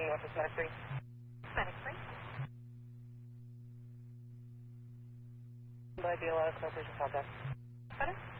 Northwest Medic 3. Medic 3. By BLS, no patient contact. Better?